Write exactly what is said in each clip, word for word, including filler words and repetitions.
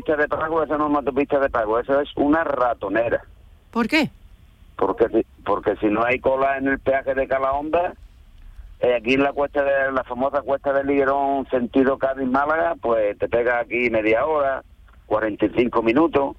autopista de pago, eso no es una autopista de pago, eso es una ratonera. ¿Por qué? Porque si, porque si no hay cola en el peaje de Calahonda, eh, aquí en la cuesta de la famosa cuesta del Liguerón, sentido Cádiz-Málaga, pues te pega aquí media hora, cuarenta y cinco minutos.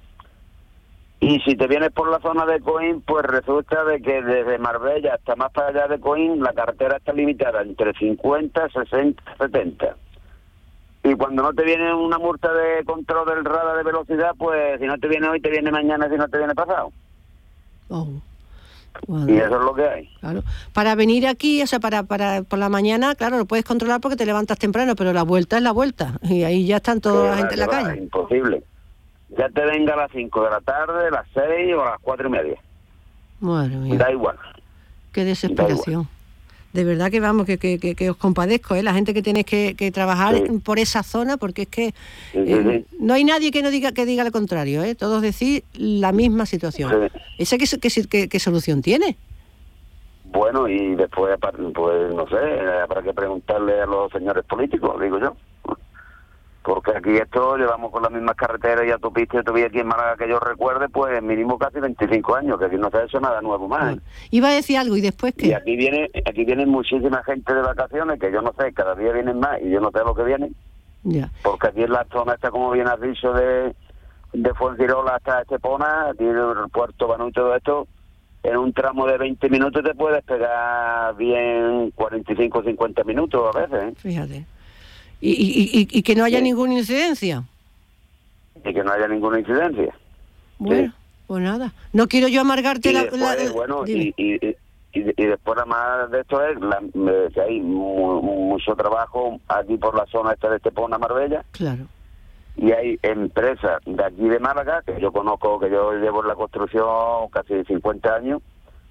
Y si te vienes por la zona de Coín, pues resulta de que desde Marbella hasta más para allá de Coín, la carretera está limitada entre cincuenta, sesenta, setenta. Y cuando no te viene una multa de control del radar de velocidad, pues si no te viene hoy, te viene mañana, si no te viene pasado. Oh. Bueno, y eso es lo que hay. Claro. Para venir aquí, o sea, para, para por la mañana, claro, lo puedes controlar porque te levantas temprano, pero la vuelta es la vuelta. Y ahí ya están toda la gente en la calle. Imposible. Ya te venga a las cinco de la tarde, a las seis o a las cuatro y media. Madre mía. Da igual. Qué desesperación. De verdad que vamos, que, que, que, que os compadezco, ¿eh? La gente que tenéis que, que trabajar sí. por esa zona, porque es que sí, eh, sí, sí. no hay nadie que no diga que diga lo contrario, ¿eh? Todos decís la misma situación. Sí. ¿Esa qué, qué, qué, qué solución tiene? Bueno, y después, pues no sé, habrá que preguntarle a los señores políticos, digo yo. Porque aquí esto llevamos con las mismas carreteras y autopistas y autovías aquí en Málaga que yo recuerde, pues mínimo casi veinticinco años, que aquí no se ha hecho nada nuevo más. Bueno, iba a decir algo y después qué. Y aquí viene, aquí vienen muchísima gente de vacaciones, que yo no sé, cada día vienen más y yo no sé lo que vienen. Ya. Porque aquí en la zona esta, como bien has dicho, de, de Fuengirola hasta Estepona, aquí en el Puerto Banú y todo esto, en un tramo de veinte minutos te puedes pegar bien cuarenta y cinco o cincuenta minutos a veces, ¿eh? Fíjate. Y, y, y, y que no haya sí. ninguna incidencia. Y que no haya ninguna incidencia. Bueno, sí. pues nada. No quiero yo amargarte y la... Después, la... Bueno, y, y, y, y después nada más de esto es la, que hay mu, mucho trabajo aquí por la zona esta de Estepona, Marbella. Claro. Y hay empresas de aquí de Málaga, que yo conozco, que yo llevo en la construcción casi cincuenta años,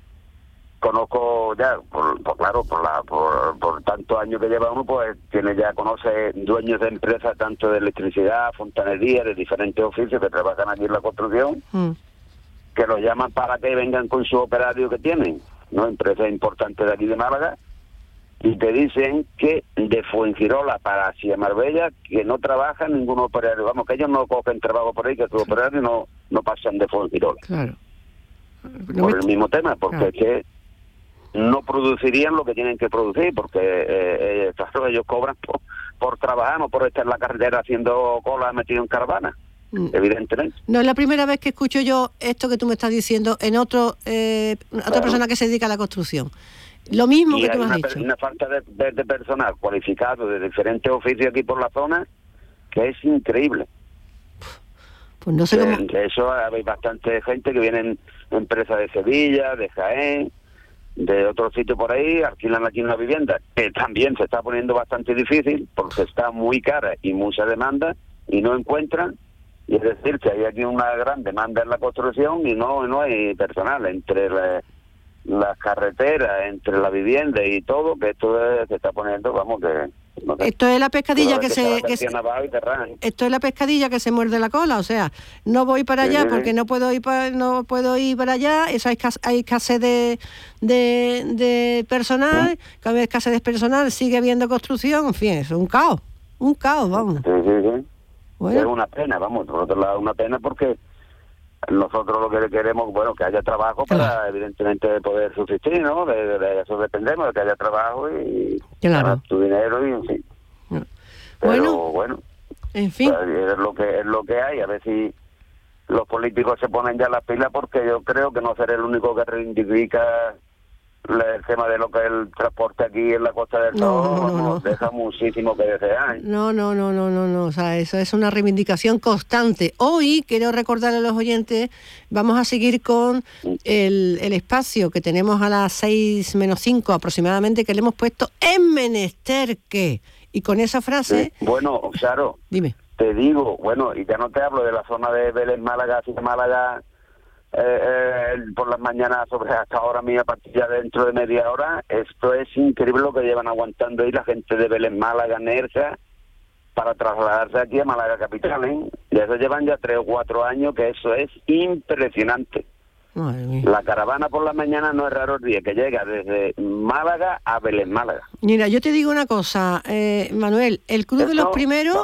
conozco ya, por, por claro, por la por, por tantos años que lleva uno, pues tiene ya, conoce dueños de empresas tanto de electricidad, fontanería, de diferentes oficios que trabajan aquí en la construcción, mm. que los llaman para que vengan con su operario que tienen, ¿no? Empresas importantes de aquí de Málaga, y te dicen que de Fuengirola para hacia Marbella, que no trabaja ningún operario, vamos, que ellos no cogen trabajo por ahí, que sus operarios no, no pasan de Fuengirola. Claro. Por el mismo tema, porque claro. es que no producirían lo que tienen que producir, porque eh, eh, claro, ellos cobran por, por trabajar, no por estar en la carretera haciendo cola metido en caravana, mm. evidentemente. No es la primera vez que escucho yo esto que tú me estás diciendo en otro eh, otra claro. persona que se dedica a la construcción. Lo mismo y que tú me has una, dicho. Una falta de, de, de personal cualificado de diferentes oficios aquí por la zona, que es increíble. Pues no sé de, cómo... de eso hay bastante gente que vienen, empresas de Sevilla, de Jaén, de otro sitio por ahí, alquilan aquí una vivienda, que también se está poniendo bastante difícil porque está muy cara y mucha demanda y no encuentran, y es decir que hay aquí una gran demanda en la construcción y no no hay personal entre la, las carreteras, entre la vivienda y todo, que esto es, se está poniendo, vamos, que... No sé, esto es la pescadilla que, que se... Que se esto es la pescadilla que se muerde la cola, o sea, no voy para allá sí, porque sí. no puedo ir para no puedo ir para allá, eso hay, hay escasez de, de, de personal, ¿sí? Cada vez escasez de personal, sigue habiendo construcción, en fin, es un caos, un caos, vamos. Sí, sí, sí. Bueno. Es una pena, vamos, por otro lado, una pena porque nosotros lo que queremos, bueno, que haya trabajo claro. para evidentemente poder subsistir, ¿no? De, de, de eso dependemos, de que haya trabajo y claro. tu dinero y en fin. No. Pero bueno, bueno, en fin, pues, es lo que es lo que hay, a ver si los políticos se ponen ya las pilas, porque yo creo que no seré el único que reivindica el tema de lo que es el transporte aquí en la Costa del Sol, no, no, no, nos no. deja muchísimo que desear. No, no, no, no, no, no, o sea, eso es una reivindicación constante. Hoy, quiero recordarle a los oyentes, vamos a seguir con el, el espacio que tenemos a las seis menos cinco aproximadamente, que le hemos puesto en menester que, y con esa frase... Sí. Bueno, Charo, dime. Te digo, bueno, y ya no te hablo de la zona de Vélez, Málaga, así de Málaga... Eh, eh, por las mañanas sobre hasta ahora mía, a partir ya dentro de media hora, esto es increíble lo que llevan aguantando ahí la gente de Vélez, Málaga, Nerja, para trasladarse aquí a Málaga capital, ¿eh? Y eso llevan ya tres o cuatro años, que eso es impresionante. Madre mía. La caravana por la mañana no es raro el día, que llega desde Málaga a Vélez, Málaga. Mira, yo te digo una cosa, eh, Manuel, el Club eso, de los Primeros... Vamos.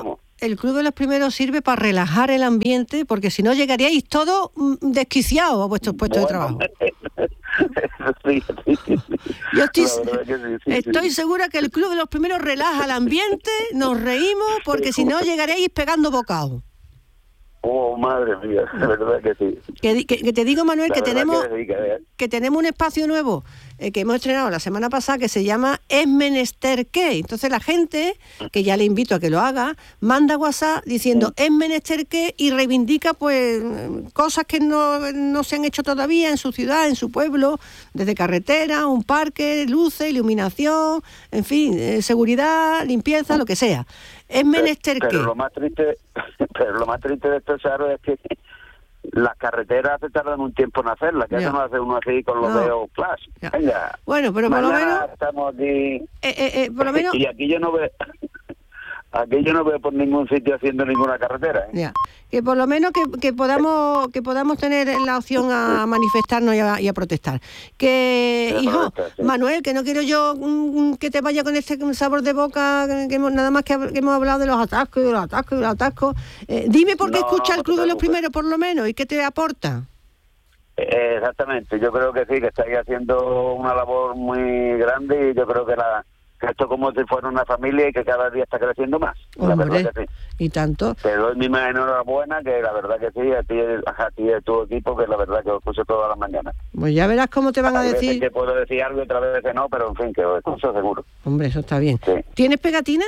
el Club de los Primeros sirve para relajar el ambiente, porque si no llegaríais todos desquiciados a vuestros puestos bueno, de trabajo. Sí, sí, sí. Yo estoy, sí, sí, estoy sí. segura que el Club de los Primeros relaja el ambiente, nos reímos, porque si no llegaréis pegando bocados. Oh, madre mía, de verdad que sí. Que, que, que te digo, Manuel, que tenemos, que, que, que tenemos un espacio nuevo eh, que hemos estrenado la semana pasada que se llama Es menester qué. Entonces la gente, que ya le invito a que lo haga, manda WhatsApp diciendo Es menester qué y reivindica pues cosas que no, no se han hecho todavía en su ciudad, en su pueblo, desde carretera, un parque, luces, iluminación, en fin, eh, seguridad, limpieza, lo que sea. Es menester pero, qué. Pero lo más triste, pero lo más triste de esto, Charo, es que las carreteras se tardan un tiempo en hacerlas, que eso no hace uno así con los no. dedos flash. Venga. Bueno, pero por lo menos estamos aquí. Eh, eh, eh, por lo menos. Y aquí yo no veo. Aquí yo no veo por ningún sitio haciendo ninguna carretera. ¿eh? Ya. Que por lo menos que, que podamos que podamos tener la opción a manifestarnos y a, y a protestar. Que, sí, hijo, sí. Manuel, que no quiero yo mm, que te vaya con este sabor de boca, que hemos, nada más que, que hemos hablado de los atascos y de los atascos y de los atascos. Eh, dime por qué no, escucha no, el Club de los Primeros, por lo menos, y qué te aporta. Eh, exactamente, yo creo que sí, que estáis haciendo una labor muy grande y yo creo que la... esto como si fuera una familia y que cada día está creciendo más. Hombre, la verdad que sí. Y tanto. Te doy mi enhorabuena, que la verdad que sí, a ti, a ti y a tu equipo, que la verdad que os escucho todas las mañanas. Pues ya verás cómo te van a, a decir. Veces que puedo decir algo y otras veces que no, pero en fin, que os escucho seguro. Hombre, eso está bien. Sí. ¿Tienes pegatina?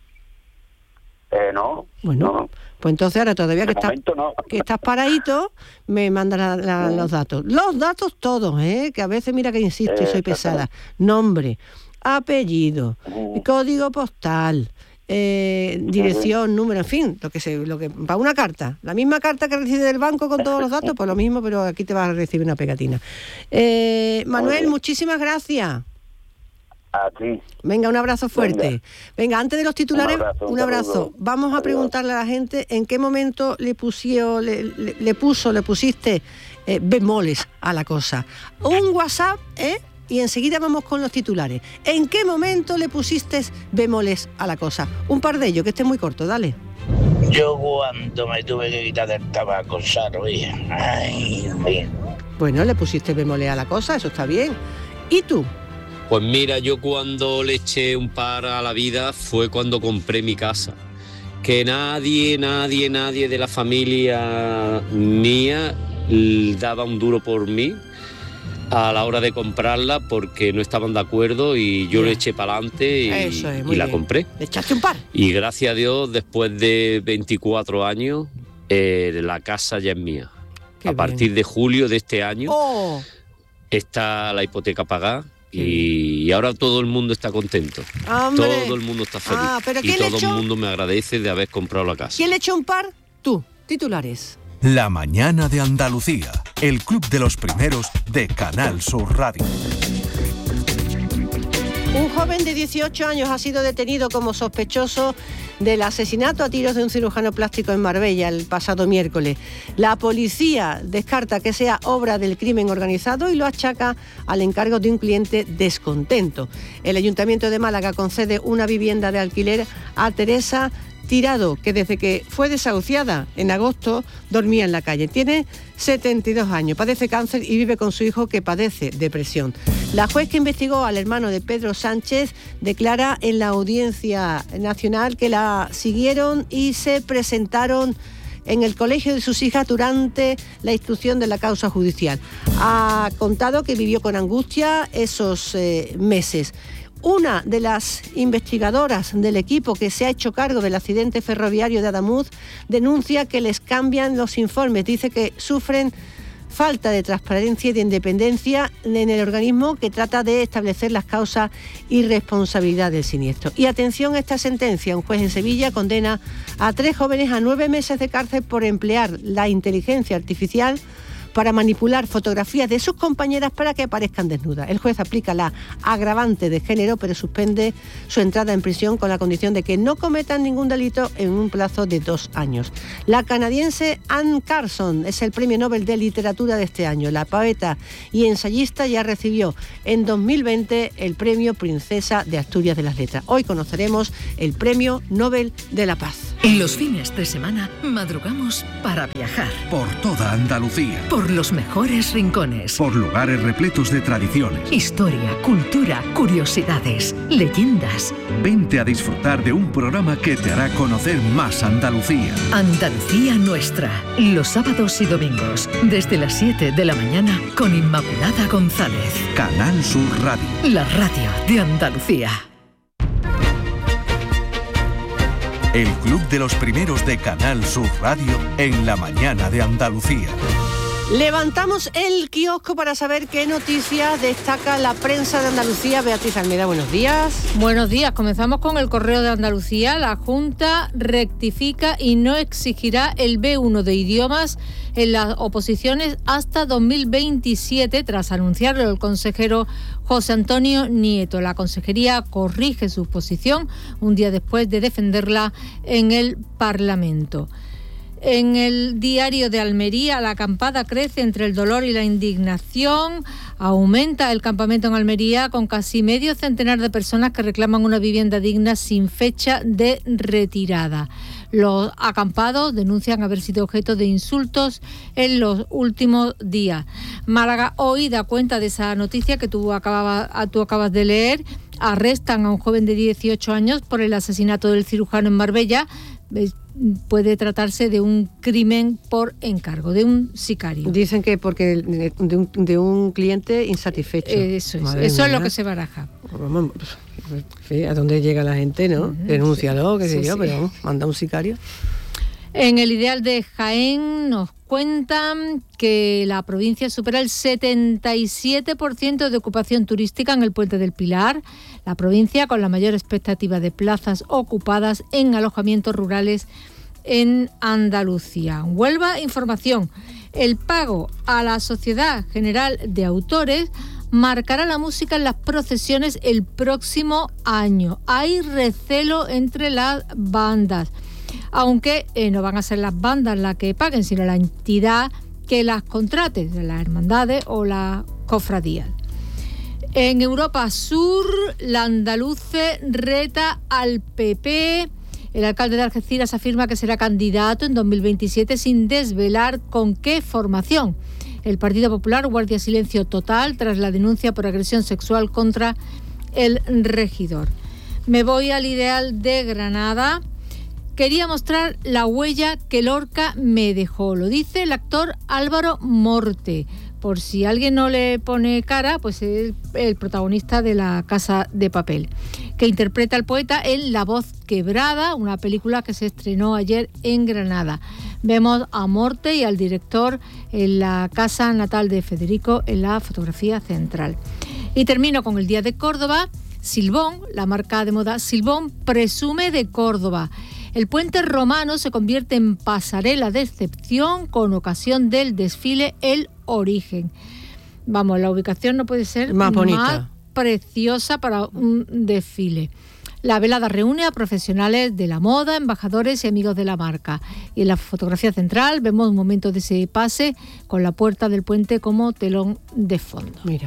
Eh, no. Bueno, no. Pues entonces ahora todavía que estás, no. que estás paradito, me mandas la, la, sí. los datos. Los datos todos, ¿eh? Que a veces mira que insisto y soy pesada. Nombre, apellido, uh-huh. código postal, eh, dirección, uh-huh. número, en fin, lo que se, lo que para una carta, la misma carta que recibes del banco con todos los datos, pues lo mismo, pero aquí te vas a recibir una pegatina. Eh, Manuel, uh-huh. muchísimas gracias. A ti. Venga, un abrazo fuerte. Venga, Venga antes de los titulares, un abrazo. Un un abrazo. Vamos a preguntarle a la gente en qué momento le pusieron, le, le, le puso, le pusiste eh, bemoles a la cosa. Un WhatsApp, ¿eh? Y enseguida vamos con los titulares. ¿En qué momento le pusiste bemoles a la cosa? Un par de ellos, que esté muy corto, dale. Yo cuando me tuve que quitar del tabaco, Saro, ay, bien. Bueno, le pusiste bemoles a la cosa, eso está bien. ¿Y tú? Pues mira, yo cuando le eché un par a la vida fue cuando compré mi casa. Que nadie, nadie, nadie de la familia mía daba un duro por mí a la hora de comprarla porque no estaban de acuerdo y yo bien. Le eché para adelante y, Eso es, y la bien. compré. ¿Le echaste un par? Y gracias a Dios, después de veinticuatro años, eh, la casa ya es mía. Qué a bien. Partir de julio de este año oh. está la hipoteca pagada. Y ahora todo el mundo está contento. ¡Hombre! Todo el mundo está feliz. Ah, ¿pero y todo echó? el mundo me agradece de haber comprado la casa. ¿Quién le echó un par? Tú. Titulares. La mañana de Andalucía. El club de los primeros de Canal Sur Radio. Un joven de dieciocho años ha sido detenido como sospechoso del asesinato a tiros de un cirujano plástico en Marbella el pasado miércoles. La policía descarta que sea obra del crimen organizado y lo achaca al encargo de un cliente descontento. El Ayuntamiento de Málaga concede una vivienda de alquiler a Teresa Tirado, que desde que fue desahuciada en agosto dormía en la calle. Tiene setenta y dos años, padece cáncer y vive con su hijo que padece depresión. La juez que investigó al hermano de Pedro Sánchez declara en la Audiencia Nacional que la siguieron y se presentaron en el colegio de sus hijas durante la instrucción de la causa judicial. Ha contado que vivió con angustia esos eh, meses. Una de las investigadoras del equipo que se ha hecho cargo del accidente ferroviario de Adamuz denuncia que les cambian los informes. Dice que sufren falta de transparencia y de independencia en el organismo que trata de establecer las causas y responsabilidad del siniestro. Y atención a esta sentencia. Un juez en Sevilla condena a tres jóvenes a nueve meses de cárcel por emplear la inteligencia artificial para manipular fotografías de sus compañeras para que aparezcan desnudas. El juez aplica la agravante de género, pero suspende su entrada en prisión con la condición de que no cometan ningún delito en un plazo de dos años. La canadiense Anne Carson es el premio Nobel de Literatura de este año. La poeta y ensayista ya recibió en dos mil veinte el premio Princesa de Asturias de las Letras. Hoy conoceremos el premio Nobel de la Paz. Los fines de semana madrugamos para viajar. Por toda Andalucía. Por los mejores rincones. Por lugares repletos de tradiciones. Historia, cultura, curiosidades, leyendas. Vente a disfrutar de un programa que te hará conocer más Andalucía. Andalucía Nuestra. Los sábados y domingos, desde las siete de la mañana, con Inmaculada González. Canal Sur Radio. La radio de Andalucía. El Club de los Primeros de Canal Sur Radio en la mañana de Andalucía. Levantamos el kiosco para saber qué noticias destaca la prensa de Andalucía. Beatriz Almeida, buenos días. Buenos días, comenzamos con el Correo de Andalucía. La Junta rectifica y no exigirá el B uno de idiomas en las oposiciones hasta dos mil veintisiete, tras anunciarlo el consejero José Antonio Nieto. La consejería corrige su posición un día después de defenderla en el Parlamento. En el Diario de Almería, la acampada crece entre el dolor y la indignación. Aumenta el campamento en Almería con casi medio centenar de personas que reclaman una vivienda digna sin fecha de retirada. Los acampados denuncian haber sido objeto de insultos en los últimos días. Málaga hoy da cuenta de esa noticia que tú acabas, tú acabas de leer. Arrestan a un joven de dieciocho años por el asesinato del cirujano en Marbella. Puede tratarse de un crimen por encargo, de un sicario. Dicen que porque de un, de un cliente insatisfecho. Eso es, eso es lo que se baraja. Vamos, ¿a dónde llega la gente, no? Uh-huh. Denúncialo, qué sé sí, yo, sí. Pero vamos, manda un sicario. En el Ideal de Jaén nos cuentan que la provincia supera el setenta y siete por ciento de ocupación turística en el Puente del Pilar. La provincia con la mayor expectativa de plazas ocupadas en alojamientos rurales en Andalucía. Huelva, información. El pago a la Sociedad General de Autores marcará la música en las procesiones el próximo año. Hay recelo entre las bandas, aunque eh, no van a ser las bandas las que paguen, sino la entidad que las contrate, de las hermandades o las cofradías. En Europa Sur, la Andaluce reta al P P. El alcalde de Algeciras afirma que será candidato en dos mil veintisiete sin desvelar con qué formación. El Partido Popular guarda silencio total tras la denuncia por agresión sexual contra el regidor. Me voy al Ideal de Granada. Quería mostrar la huella que Lorca me dejó, lo dice el actor Álvaro Morte. Por si alguien no le pone cara, pues es el protagonista de La Casa de Papel, que interpreta al poeta en La Voz Quebrada, una película que se estrenó ayer en Granada. Vemos a Morte y al director en la casa natal de Federico en la fotografía central. Y termino con el Día de Córdoba. Silbón, la marca de moda Silbón, presume de Córdoba. El puente romano se convierte en pasarela de excepción con ocasión del desfile El Origen. Vamos, la ubicación no puede ser más bonita, más preciosa para un desfile. La velada reúne a profesionales de la moda, embajadores y amigos de la marca. Y en la fotografía central vemos un momento de ese pase con la puerta del puente como telón de fondo. Mira.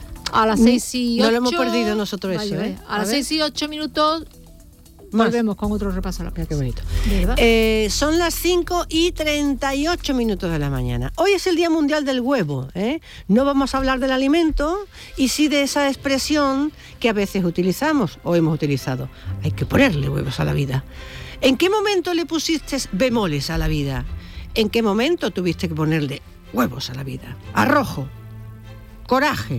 A las seis y ocho... No lo hemos perdido nosotros vaya, eso, ¿eh? A, a las seis y ocho minutos... Más. Volvemos con otro repaso a la prensa. Mira qué bonito. Eh, son las cinco y treinta y ocho minutos de la mañana. Hoy es el Día Mundial del Huevo, ¿eh? No vamos a hablar del alimento y sí de esa expresión que a veces utilizamos o hemos utilizado. Hay que ponerle huevos a la vida. ¿En qué momento le pusiste bemoles a la vida? ¿En qué momento tuviste que ponerle huevos a la vida? Arrojo, coraje,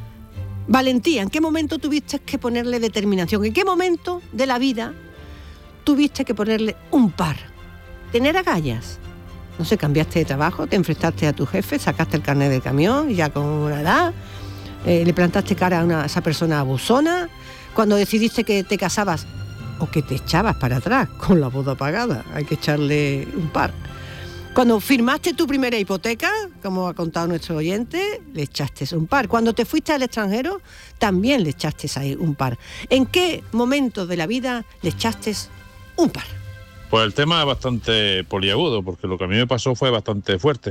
valentía. ¿En qué momento tuviste que ponerle determinación? ¿En qué momento de la vida tuviste que ponerle un par? Tener agallas. No sé, cambiaste de trabajo, te enfrentaste a tu jefe, sacaste el carnet del camión, ya con una edad, eh, le plantaste cara a, una, a esa persona abusona, cuando decidiste que te casabas o que te echabas para atrás con la boda pagada, hay que echarle un par. Cuando firmaste tu primera hipoteca, como ha contado nuestro oyente, le echaste un par. Cuando te fuiste al extranjero, también le echaste ahí un par. ¿En qué momento de la vida le echaste un par? Pues el tema es bastante poliagudo, porque lo que a mí me pasó fue bastante fuerte.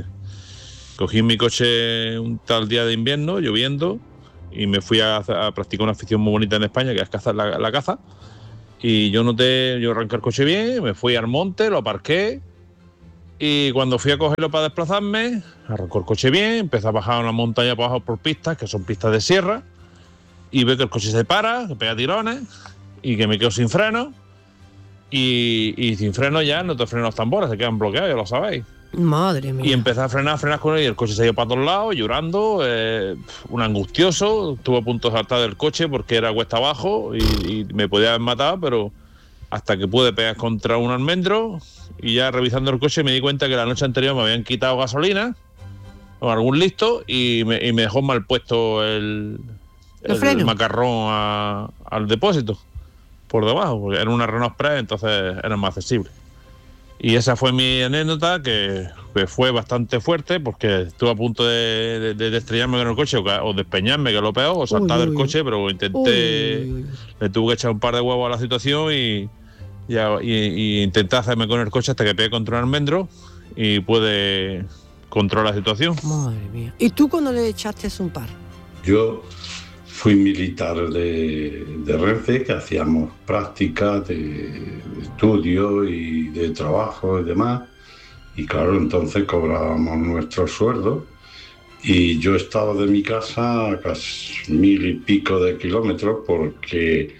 Cogí mi coche un tal día de invierno, lloviendo, y me fui a, a practicar una afición muy bonita en España, que es cazar la, la caza. Y yo noté, yo arranqué el coche bien, me fui al monte, lo aparqué. Y cuando fui a cogerlo para desplazarme, arrancó el coche bien, empecé a bajar una montaña para abajo por pistas, que son pistas de sierra. Y veo que el coche se para, que pega tirones y que me quedo sin freno. Y, y sin freno ya no te frenan los tambores, se quedan bloqueados, ya lo sabéis. Madre mía. Y empecé a frenar, a frenar con él y el coche se ha ido para todos lados, llorando, eh, un angustioso. Estuve a punto de saltar del coche porque era cuesta abajo y, y me podía haber matado, pero hasta que pude pegar contra un almendro. Y ya revisando el coche me di cuenta que la noche anterior me habían quitado gasolina o algún listo y me, y me dejó mal puesto el, el, el macarrón a, al depósito por debajo, porque era una Renault Express, entonces era más accesible. Y esa fue mi anécdota, que, que fue bastante fuerte, porque estuve a punto de, de, de estrellarme con el coche o, o despeñarme, que es lo peor, o saltar uy, del uy, coche, pero intenté, uy, uy, uy. le tuve que echar un par de huevos a la situación y, y, y, y intenté hacerme con el coche hasta que pegué contra un almendro y pude controlar la situación. Madre mía. ¿Y tú cuando le echaste un par? Yo fui militar de, de Renfe, que hacíamos prácticas de estudio y de trabajo y demás. Y claro, entonces cobrábamos nuestro sueldo. Y yo estaba de mi casa a casi mil y pico de kilómetros porque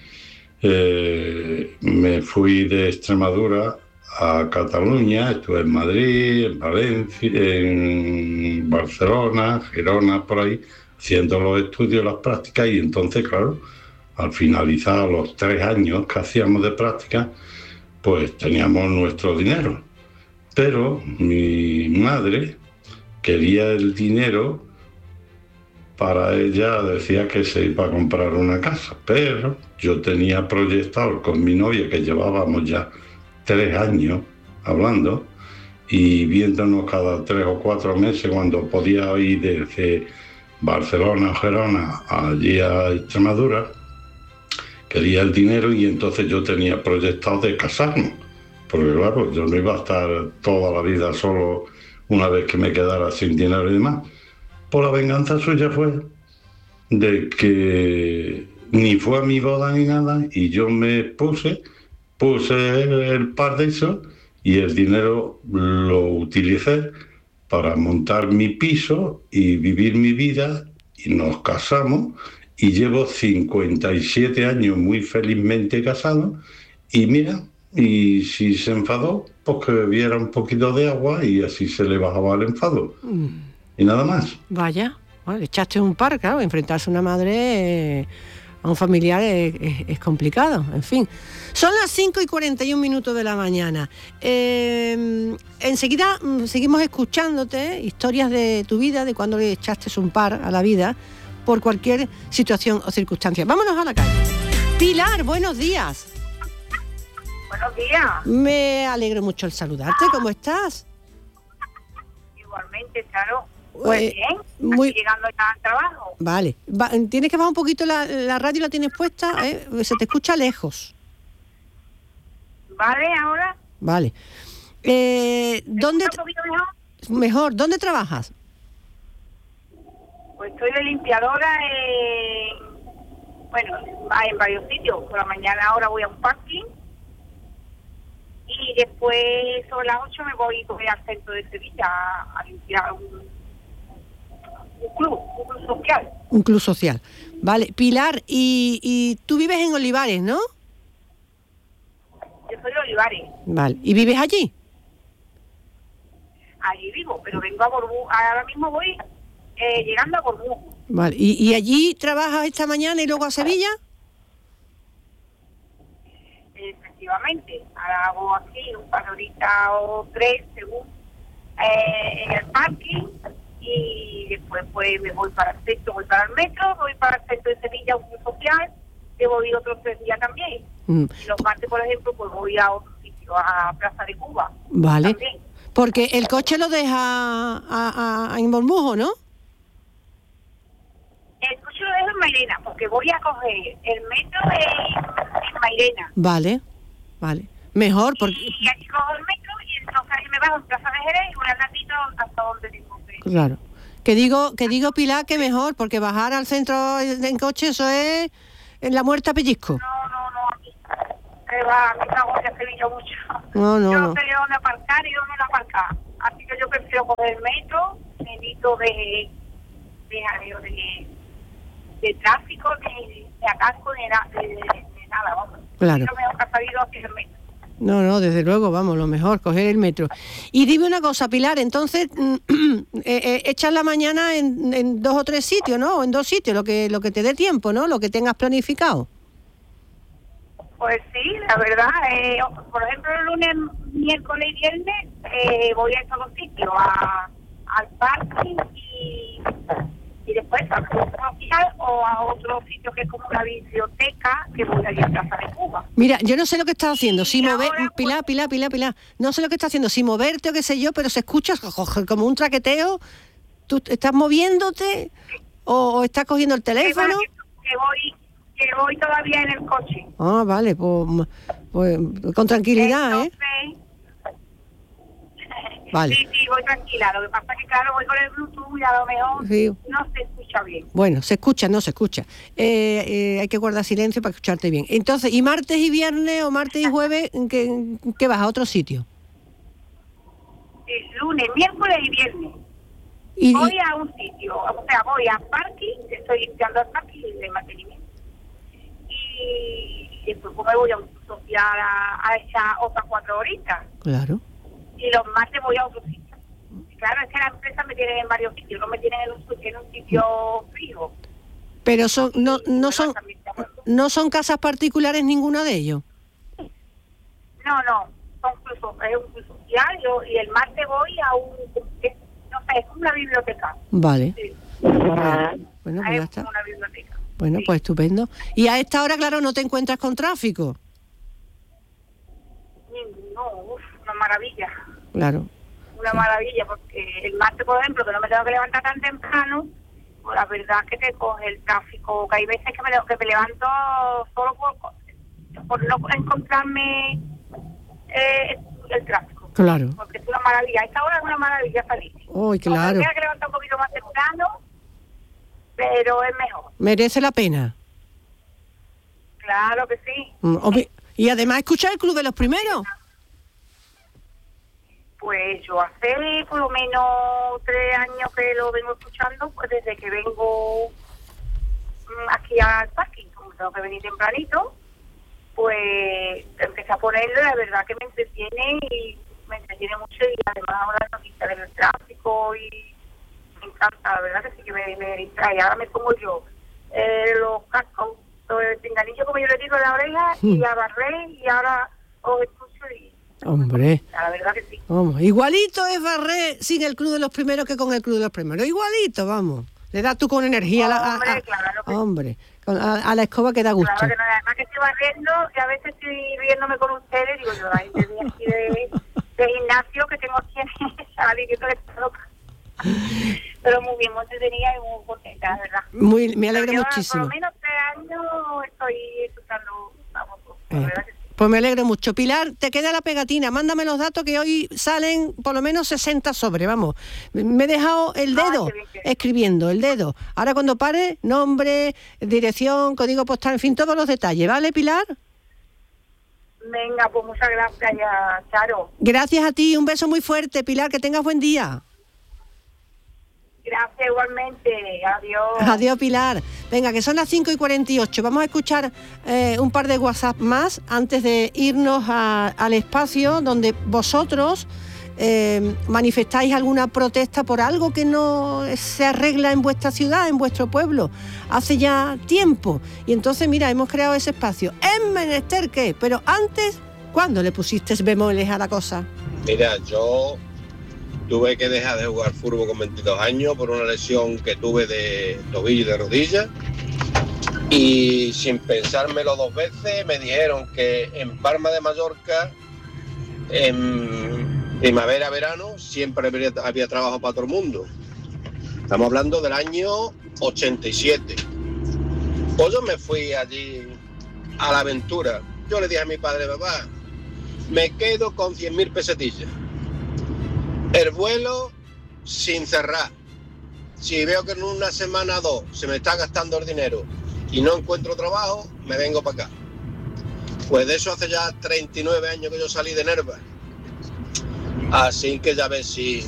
eh, me fui de Extremadura a Cataluña, estuve en Madrid, en Valencia, en Barcelona, Gerona, por ahí, haciendo los estudios, las prácticas, y entonces, claro, al finalizar los tres años que hacíamos de práctica, pues teníamos nuestro dinero. Pero mi madre quería el dinero para ella, decía que se iba a comprar una casa, pero yo tenía proyectado con mi novia, que llevábamos ya tres años hablando y viéndonos cada tres o cuatro meses cuando podía ir desde Barcelona o Gerona allí a Extremadura, quería el dinero y entonces yo tenía proyectado de casarnos, porque claro, yo no iba a estar toda la vida solo una vez que me quedara sin dinero y demás. Por la venganza suya fue de que ni fue a mi boda ni nada y yo me puse, puse el par de eso y el dinero lo utilicé para montar mi piso y vivir mi vida, y nos casamos y llevo cincuenta y siete años muy felizmente casado y mira, y si se enfadó, pues que bebiera un poquito de agua y así se le bajaba el enfado. Mm. Y nada más. Vaya, bueno, echaste un par, claro, enfrentarse a una madre, eh, a un familiar es, es, es complicado, en fin. Son las cinco y cuarenta y un minutos de la mañana. Eh, enseguida seguimos escuchándote historias de tu vida, de cuando le echaste un par a la vida, por cualquier situación o circunstancia. Vámonos a la calle. Pilar, buenos días. Buenos días. Me alegro mucho el saludarte. ¿Cómo estás? Igualmente, claro. Pues eh, bien, muy... llegando ya al trabajo. Vale. Va, tienes que bajar un poquito la, la radio, la tienes puesta, ¿eh? Se te escucha lejos. Vale, ahora. Vale. Eh, ¿Dónde un poquito mejor? Mejor. ¿Dónde trabajas? Pues estoy de limpiadora en, bueno, en varios sitios. Por la mañana ahora voy a un parking y después sobre las ocho me voy, voy al centro de Sevilla a, a limpiar un, un club, un club social. Un club social. Vale. Pilar, y, y tú vives en Olivares, ¿no? Yo soy de Olivares. Vale. ¿Y vives allí? Allí vivo, pero vengo a Borbú. Ahora mismo voy eh, llegando a Borbú. Vale. ¿Y, ¿Y allí trabajas esta mañana y luego a Sevilla? Efectivamente. Ahora hago así un par de horitas o tres, según, eh, en el parking. Y después pues me voy para el centro, voy para el metro, voy para el centro de Sevilla, un club social. Debo ir otros tres días también. Mm. Y los martes, por ejemplo, pues voy a otro sitio, a Plaza de Cuba. Vale. También. Porque el coche lo deja a, a, a, en Bormujo, ¿no? El coche lo dejo en Mairena, porque voy a coger el metro en, en Mairena. Vale, vale. Mejor porque... Y aquí cojo el metro y entonces me bajo en Plaza de Jerez y voy al ratito hasta donde tengo que... Claro. Que digo, que digo, Pilar, que mejor, porque bajar al centro en coche, eso es... en la muerte a pellizco. No, no, no, aquí. que va, a mí me agobia Sevilla mucho. No, no, yo no. no sé dónde aparcar y dónde no aparcar. Así que yo prefiero coger el metro, me evito de, de, de, de, de tráfico, de, de atasco, de, de, de, de nada, vamos. Claro. Lo mejor que ha salido aquí el metro. No, no, desde luego, vamos, lo mejor, coger el metro. Y dime una cosa, Pilar, entonces, eh, eh, echas la mañana en, en dos o tres sitios, ¿no? O en dos sitios, lo que lo que te dé tiempo, ¿no? Lo que tengas planificado. Pues sí, la verdad, eh, por ejemplo, el lunes, miércoles y viernes eh, voy a estos dos sitios, a, al parking y, y después al club social o a otro sitio que es como una biblioteca que voy allí a Plaza de Cuba. Mira, yo no sé lo que estás haciendo, si mover, ahora, Pilar, Pilar, Pilar, Pilar, no sé lo que estás haciendo, si moverte o qué sé yo, pero se escucha como un traqueteo. ¿Tú estás moviéndote o, o estás cogiendo el teléfono? Que, que voy que voy todavía en el coche. Ah, vale, pues, pues con tranquilidad, Entonces, ¿eh? Vale. Sí, sí, voy tranquila. Lo que pasa es que, claro, voy con el Bluetooth y a lo mejor Sí. no se escucha bien. Bueno, se escucha, no se escucha. Eh, eh, hay que guardar silencio para escucharte bien. Entonces, ¿y martes y viernes o martes y jueves qué, qué vas a otro sitio? El lunes, miércoles y viernes. Y, voy y- a un sitio, o sea, voy a parking, estoy limpiando el parking de mantenimiento. Y después pues, me voy a un social a, a echar otras cuatro horitas. Claro. Y los martes voy a otro sitio. Y claro, es que la empresa me tienen en varios sitios, no me tienen en un, en un sitio fijo. Pero son no no son no son casas particulares ninguno de ellos. No, no, son club, es un club social yo, y el martes voy a un, es, no sé, es una biblioteca. Vale. Sí. Bueno, pues ya Es está. una biblioteca. Bueno, pues estupendo. Y a esta hora, claro, no te encuentras con tráfico. No, uf, una maravilla. Claro. Una maravilla, porque el martes, por ejemplo, que no me tengo que levantar tan temprano, pues la verdad es que te coge el tráfico, que hay veces que me, que me levanto solo por, por no encontrarme eh, el tráfico. Claro. Porque es una maravilla. A esta hora es una maravilla salir. Uy, claro. Me tengo que levantar un poquito más temprano, pero es mejor. Merece la pena. Claro que sí. Mm, obvi- Y además escuchar el Club de los Primeros. Pues yo hace por lo menos tres años que lo vengo escuchando, pues desde que vengo mm, aquí al parking, como tengo que venir tempranito, pues empecé a ponerlo y la verdad que me entretiene y me entretiene mucho y además ahora la noticia del tráfico y me encanta, la verdad que sí que me, me distrae. Ahora me pongo yo eh, los cascos, el pinganillo como yo le digo en la oreja y a barrer y ahora os escucho y Hombre. la verdad que sí. Vamos, igualito es barrer sin el Club de los Primeros que con el Club de los Primeros. Igualito, vamos. Le das tú con energía a la, a- Hombre, a- claro que sí. hombre, con- a, a la escoba que da gusto. Claro que no, además que estoy barriendo y a veces estoy riéndome con ustedes, digo yo, ay, desde aquí de, de gimnasio que tengo aquí en salir, que todo está loca. Pero muy bien, muy entretenida y muy contenta, la verdad. Muy, me alegro Yo, muchísimo. Por lo menos tres años estoy escuchando, vamos, la Eh, verdad que sí. Pues me alegro mucho. Pilar, te queda la pegatina. Mándame los datos que hoy salen por lo menos sesenta sobre, vamos. Me he dejado el dedo Ay, qué bien, qué bien. escribiendo, el dedo. Ahora cuando pare, nombre, dirección, código postal, en fin, todos los detalles. ¿Vale, Pilar? Venga, pues muchas gracias ya, Charo. Gracias a ti. Un beso muy fuerte, Pilar. Que tengas buen día. Gracias igualmente, adiós. Adiós, Pilar. Venga, que son las cinco y cuarenta y ocho. Vamos a escuchar eh, un par de WhatsApp más antes de irnos a- al espacio donde vosotros eh, manifestáis alguna protesta por algo que no se arregla en vuestra ciudad, en vuestro pueblo, hace ya tiempo. Y entonces, mira, hemos creado ese espacio. ¿Es menester qué? Pero antes, ¿cuándo le pusiste bemoles a la cosa? Mira, yo tuve que dejar de jugar fútbol con veintidós años por una lesión que tuve de tobillo y de rodilla. Y sin pensármelo dos veces me dijeron que en Palma de Mallorca, en primavera, verano, siempre había, había trabajo para todo el mundo. Estamos hablando del año ochenta y siete. Pues yo me fui allí a la aventura. Yo le dije a mi padre, papá, me quedo con cien mil pesetillas. El vuelo sin cerrar. Si veo que en una semana o dos se me está gastando el dinero y no encuentro trabajo, me vengo para acá. Pues de eso hace ya treinta y nueve años que yo salí de Nerva. Así que ya ves si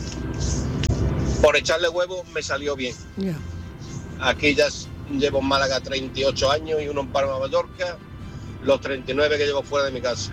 por echarle huevos me salió bien. Yeah. Aquí ya llevo en Málaga treinta y ocho años y uno en Palma de Mallorca, los treinta y nueve que llevo fuera de mi casa.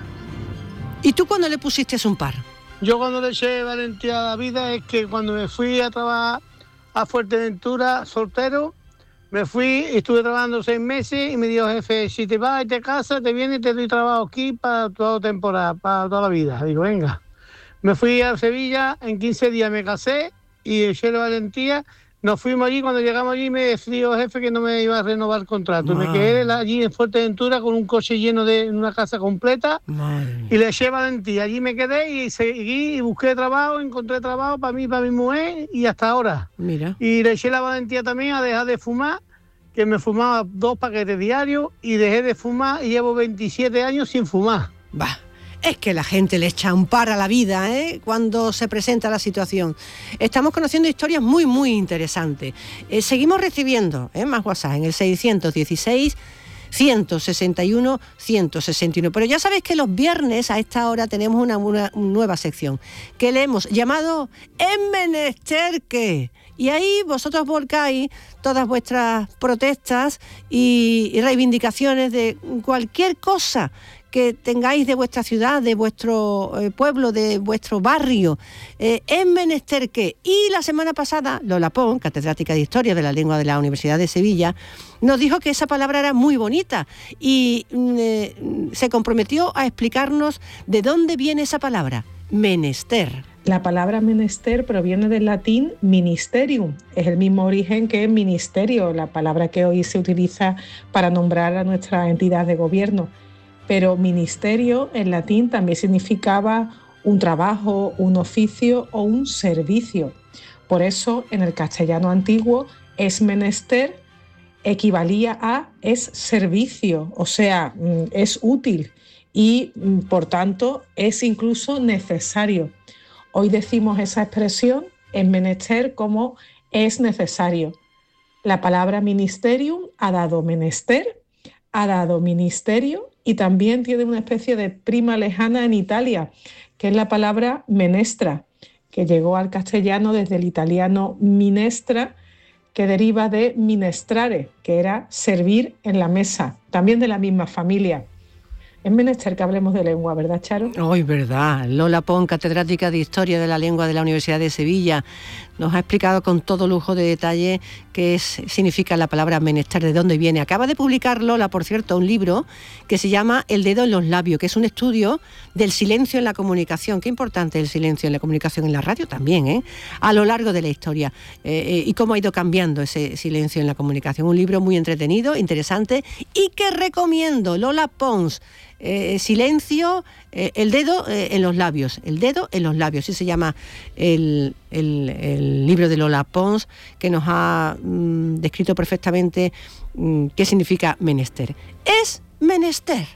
¿Y tú cuándo le pusiste un par? Yo cuando le eché valentía a la vida es que cuando me fui a trabajar a Fuerteventura soltero, me fui y estuve trabajando seis meses y me dijo, jefe, si te vas y te casas, te vienes y te doy trabajo aquí para toda temporada, para toda la vida. Digo, venga. Me fui a Sevilla, en quince días me casé y eché la valentía. Nos fuimos allí, cuando llegamos allí me dijo jefe que no me iba a renovar el contrato. Wow. Me quedé allí en Fuerteventura con un coche lleno de una casa completa. Madre. Y le eché valentía. Allí me quedé y seguí y busqué trabajo, encontré trabajo para mí, para mi mujer y hasta ahora. Mira. Y le eché la valentía también a dejar de fumar, que me fumaba dos paquetes diarios y dejé de fumar y llevo veintisiete años sin fumar. Va. Es que la gente le echa un par a la vida, ¿eh?, cuando se presenta la situación. Estamos conociendo historias muy, muy interesantes. Eh, seguimos recibiendo ¿eh? más WhatsApp en el seiscientos dieciséis, ciento sesenta y uno, ciento sesenta y uno. Pero ya sabéis que los viernes a esta hora tenemos una, una, una nueva sección que le hemos llamado Es menester que... Y ahí vosotros volcáis todas vuestras protestas y, y reivindicaciones de cualquier cosa que tengáis de vuestra ciudad, de vuestro eh, pueblo, de vuestro barrio. Eh, es menester que. Y la semana pasada, Lola Pons, catedrática de Historia de la Lengua de la Universidad de Sevilla, nos dijo que esa palabra era muy bonita y eh, se comprometió a explicarnos de dónde viene esa palabra, menester. La palabra menester proviene del latín ministerium, es el mismo origen que ministerio, la palabra que hoy se utiliza para nombrar a nuestra entidad de gobierno. Pero ministerio en latín también significaba un trabajo, un oficio o un servicio. Por eso en el castellano antiguo es menester equivalía a es servicio, o sea, es útil y por tanto es incluso necesario. Hoy decimos esa expresión en menester como es necesario. La palabra ministerium ha dado menester, ha dado ministerio y también tiene una especie de prima lejana en Italia, que es la palabra menestra, que llegó al castellano desde el italiano minestra, que deriva de minestrare, que era servir en la mesa, también de la misma familia. Es menester que hablemos de lengua, ¿verdad, Charo? Hoy, verdad. Lola Pons, catedrática de Historia de la Lengua de la Universidad de Sevilla, nos ha explicado con todo lujo de detalle qué es, significa la palabra menester, de dónde viene. Acaba de publicar Lola, por cierto, un libro que se llama El dedo en los labios, que es un estudio del silencio en la comunicación. Qué importante el silencio en la comunicación, en la radio también, ¿eh?, a lo largo de la historia, eh, y cómo ha ido cambiando ese silencio en la comunicación. Un libro muy entretenido, interesante y que recomiendo. Lola Pons, Eh, silencio, eh, el dedo eh, en los labios, el dedo en los labios, así se llama el, el, el libro de Lola Pons, que nos ha mm, descrito perfectamente mm, qué significa menester. Es menester.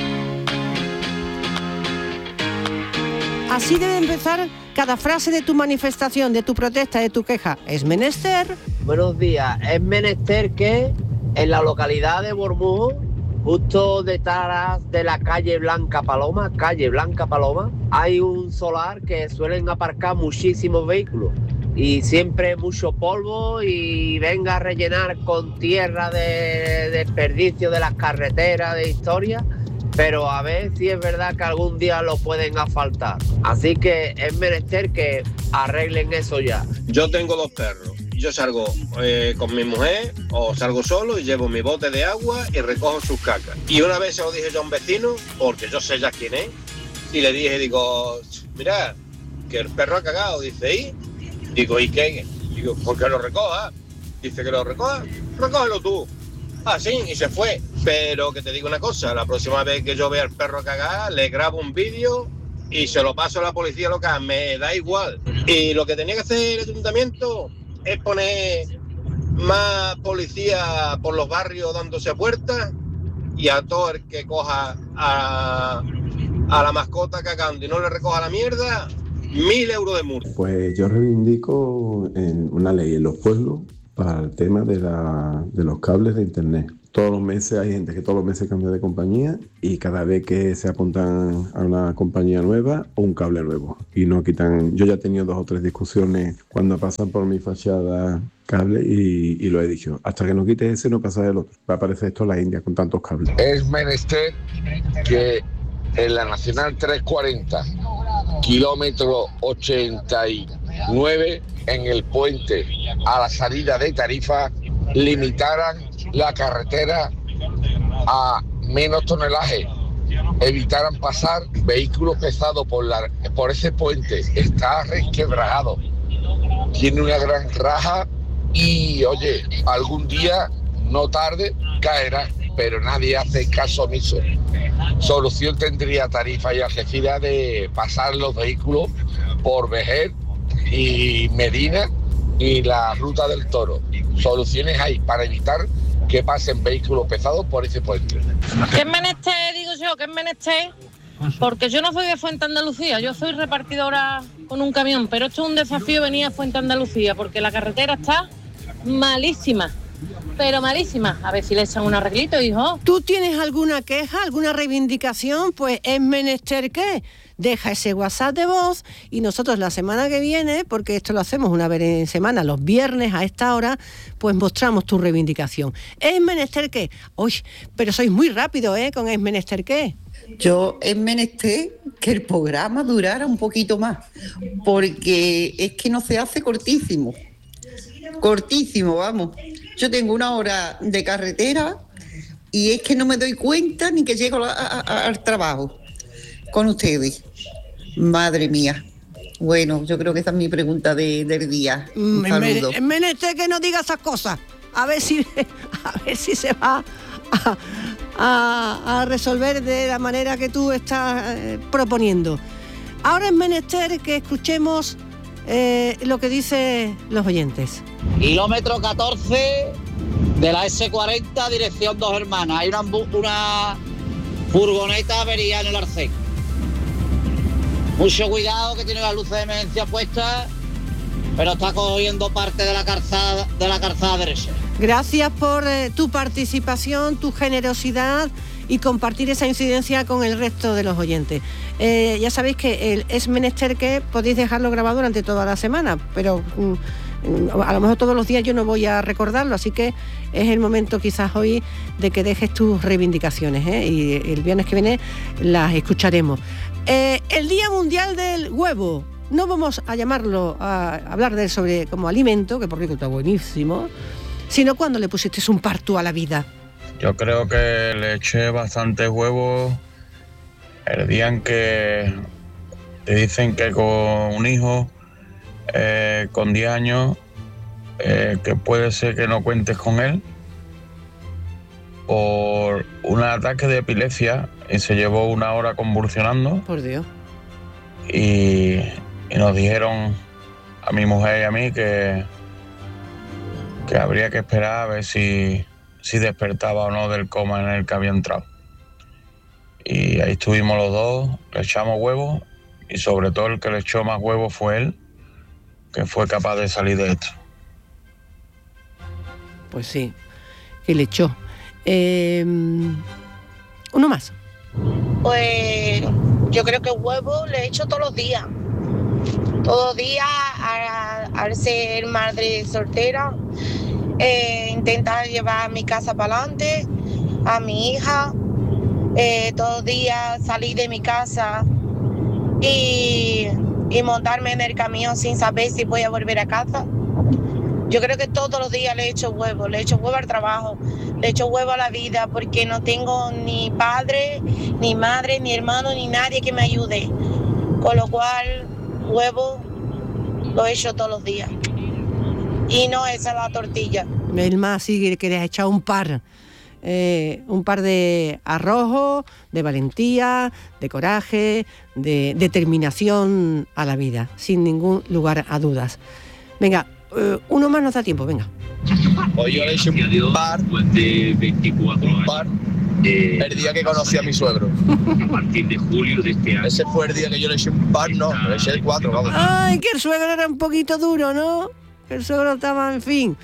Así debe empezar cada frase de tu manifestación, de tu protesta, de tu queja. Es menester. Buenos días. Es menester que en la localidad de Bormujos, justo detrás de la calle Blanca Paloma, calle Blanca Paloma, hay un solar que suelen aparcar muchísimos vehículos y siempre mucho polvo y venga a rellenar con tierra de desperdicio de las carreteras, de historia, pero a ver si es verdad que algún día lo pueden asfaltar. Así que es menester que arreglen eso ya. Yo tengo dos perros. Yo salgo eh, con mi mujer o salgo solo y llevo mi bote de agua y recojo sus cacas. Y una vez se lo dije yo a un vecino, porque yo sé ya quién es, y le dije, digo, mira, que el perro ha cagado. Dice, ¿y? Digo, ¿y qué? Digo, ¿por qué lo recoja? Dice que lo recoja, recógelo tú. Ah, sí, y se fue. Pero que te digo una cosa, la próxima vez que yo vea al perro cagar, le grabo un vídeo y se lo paso a la policía local, me da igual. Y lo que tenía que hacer el ayuntamiento es poner más policía por los barrios dándose puertas y a todo el que coja a, a la mascota cagando y no le recoja la mierda, mil euros de multa. Pues yo reivindico en una ley en los pueblos para el tema de, la, de los cables de internet. Todos los meses hay gente que todos los meses cambia de compañía y cada vez que se apuntan a una compañía nueva o un cable nuevo. Y no quitan. Yo ya he tenido dos o tres discusiones cuando pasan por mi fachada cable y, y lo he dicho. Hasta que no quites ese no pasa el otro. Va a aparecer esto en la India con tantos cables. Es menester que en la Nacional trescientos cuarenta, kilómetro ochenta y nueve, en el puente a la salida de Tarifa, limitaran la carretera a menos tonelaje, evitaran pasar vehículos pesados por, la, por ese puente. Está resquebrajado, tiene una gran raja y, oye, algún día, no tarde, caerá, pero nadie hace caso omiso. Solución tendría Tarifa y Algeciras de pasar los vehículos por Vejer y Medina y la Ruta del Toro. Soluciones hay para evitar que pasen vehículos pesados por ese puente. ¿Qué es menester, digo yo, qué es menester? Porque yo no soy de Fuente Andalucía, yo soy repartidora con un camión, pero esto es un desafío venir a Fuente Andalucía, porque la carretera está malísima, pero malísima. A ver si le echan un arreglito, hijo. ¿Tú tienes alguna queja, alguna reivindicación? Pues es menester que deja ese WhatsApp de voz y nosotros la semana que viene, porque esto lo hacemos una vez en semana, los viernes a esta hora, pues mostramos tu reivindicación. ¿Es menester qué? Uy, pero sois muy rápido, ¿eh? Con es menester qué. Yo es menester que el programa durara un poquito más, porque es que no se hace cortísimo. Cortísimo, vamos. Yo tengo una hora de carretera y es que no me doy cuenta ni que llego a, a, a, al trabajo con ustedes. Madre mía. Bueno, yo creo que esa es mi pregunta de, del día. Un saludo. Es menester que no diga esas cosas. A ver si, a ver si se va a, a, a resolver de la manera que tú estás eh, proponiendo. Ahora es menester que escuchemos eh, lo que dicen los oyentes. Kilómetro catorce de la ese cuarenta, dirección Dos Hermanas. Hay una, una furgoneta avería en el arcén. Mucho cuidado, que tiene las luces de emergencia puestas, pero está cogiendo parte de la calzada, de la calzada derecha. Gracias por eh, tu participación, tu generosidad y compartir esa incidencia con el resto de los oyentes. Eh, ya sabéis que el es menester que podéis dejarlo grabado durante toda la semana, pero mm, a lo mejor todos los días yo no voy a recordarlo, así que es el momento quizás hoy de que dejes tus reivindicaciones, ¿eh? Y el viernes que viene las escucharemos. Eh, el Día Mundial del Huevo, no vamos a llamarlo a hablar de él sobre como alimento, que por cierto está buenísimo, sino cuando le pusiste un parto a la vida. Yo creo que le eché bastantes huevos el día en que te dicen que con un hijo eh, con diez años eh, que puede ser que no cuentes con él por un ataque de epilepsia y se llevó una hora convulsionando. Por Dios. Y, y nos dijeron a mi mujer y a mí que, que habría que esperar a ver si, si despertaba o no del coma en el que había entrado. Y ahí estuvimos los dos, le echamos huevos y sobre todo el que le echó más huevos fue él, que fue capaz de salir de esto. Pues sí, que le echó. Eh, uno más. Pues yo creo que huevo le echo todos los días. Todos los días a- al ser madre soltera, eh, intentar llevar a mi casa para adelante, a mi hija, eh, todos los días salir de mi casa y, y montarme en el camión sin saber si voy a volver a casa. Yo creo que todos los días le echo huevo, le echo huevo al trabajo, le echo huevo a la vida, porque no tengo ni padre, ni madre, ni hermano, ni nadie que me ayude. Con lo cual, huevo lo echo todos los días. Y no esa la tortilla. El más sí que le has echado un par. Eh, un par de arrojo, de valentía, de coraje, de determinación a la vida, sin ningún lugar a dudas. Venga, eh, uno más nos da tiempo, venga. Hoy yo le hice un par, de veinticuatro un par el día que conocí a mi suegro. A partir de julio de este año. Ese fue el día que yo le hice un par, no, le hice cuatro, vamos. Ay, que el suegro era un poquito duro, ¿no? El suegro estaba, en fin.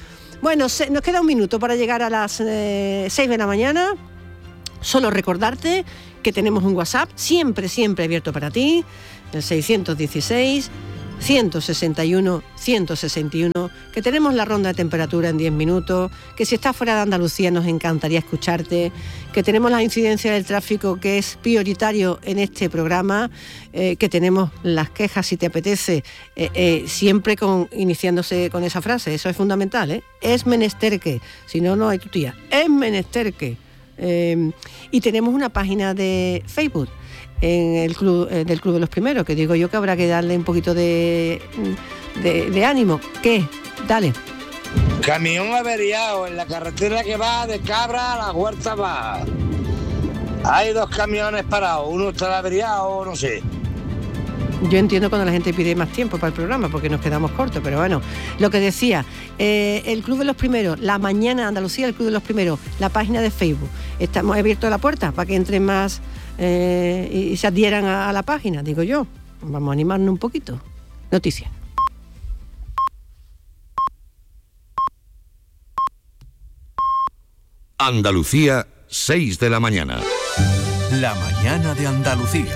Bueno, se, nos queda un minuto para llegar a las eh, seis de la mañana. Solo recordarte que tenemos un WhatsApp siempre, siempre abierto para ti, el seiscientos dieciséis, ciento sesenta y uno, ciento sesenta y uno, que tenemos la ronda de temperatura en diez minutos, que si estás fuera de Andalucía nos encantaría escucharte, que tenemos la incidencia del tráfico que es prioritario en este programa, eh, que tenemos las quejas, si te apetece, eh, eh, siempre con, iniciándose con esa frase, eso es fundamental, ¿eh? Es menester que, si no, no hay tu tía, es menester que. Eh, y tenemos una página de Facebook en el club eh, del Club de los Primeros, que digo yo que habrá que darle un poquito de, de, de ánimo. ¿Qué? Dale. Camión averiado en la carretera que va de Cabra a la Huerta Baja. Hay dos camiones parados, uno está averiado, no sé. Yo entiendo cuando la gente pide más tiempo para el programa porque nos quedamos cortos, pero bueno, lo que decía, eh, el Club de los Primeros, la mañana Andalucía, el Club de los Primeros, la página de Facebook, estamos abiertos la puerta para que entren más eh, y, y se adhieran a, a la página, digo yo, vamos a animarnos un poquito. Noticias. Andalucía, seis de la mañana. La mañana de Andalucía.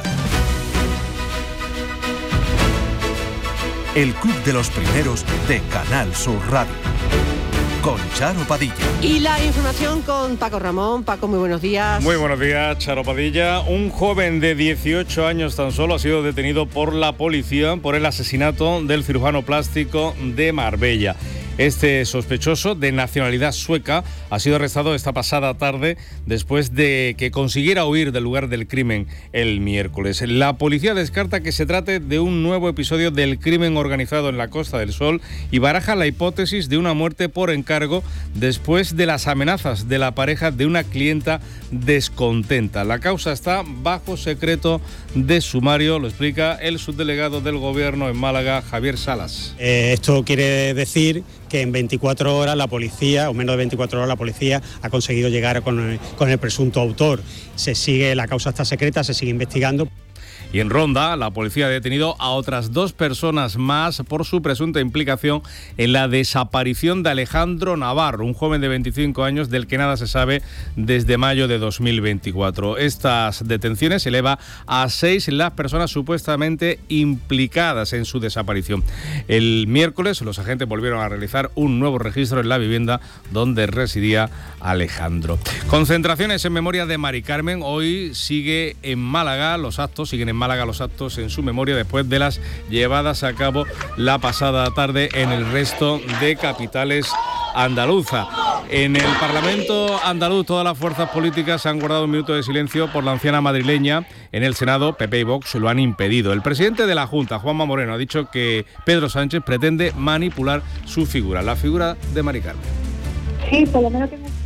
El Club de los Primeros de Canal Sur Radio. Con Charo Padilla. Y la información con Paco Ramón. Paco, muy buenos días. Muy buenos días, Charo Padilla. Un joven de dieciocho años tan solo ha sido detenido por la policía por el asesinato del cirujano plástico de Marbella. Este sospechoso, de nacionalidad sueca, ha sido arrestado esta pasada tarde después de que consiguiera huir del lugar del crimen el miércoles. La policía descarta que se trate de un nuevo episodio del crimen organizado en la Costa del Sol y baraja la hipótesis de una muerte por encargo después de las amenazas de la pareja de una clienta descontenta. La causa está bajo secreto de sumario, lo explica el subdelegado del Gobierno en Málaga, Javier Salas. Eh, esto quiere decir que en veinticuatro horas la policía, o menos de veinticuatro horas la policía, ha conseguido llegar con el, con el presunto autor. Se sigue, la causa está secreta, se sigue investigando. Y en Ronda, la policía ha detenido a otras dos personas más por su presunta implicación en la desaparición de Alejandro Navarro, un joven de veinticinco años del que nada se sabe desde mayo de dos mil veinticuatro. Estas detenciones eleva a seis las personas supuestamente implicadas en su desaparición. El miércoles, los agentes volvieron a realizar un nuevo registro en la vivienda donde residía Alejandro. Concentraciones en memoria de Mari Carmen. Hoy sigue en Málaga los actos, siguen en Málaga los actos en su memoria después de las llevadas a cabo la pasada tarde en el resto de capitales andaluzas. En el Parlamento andaluz todas las fuerzas políticas han guardado un minuto de silencio por la anciana madrileña. En el Senado, P P y Vox lo han impedido. El presidente de la Junta, Juanma Moreno, ha dicho que Pedro Sánchez pretende manipular su figura, la figura de Mari Carmen. Sí, por lo menos tengo.